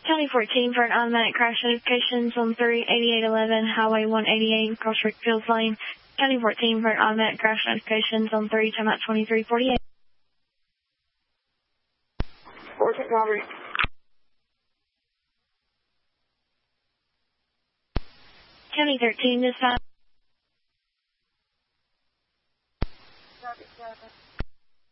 County 14 for an automatic crash notifications on 38811 Highway 188 across Rickfields Lane. County 14 for an automatic crash notifications on 3 time out 2348. 14 Calvary. County 13 dispatch.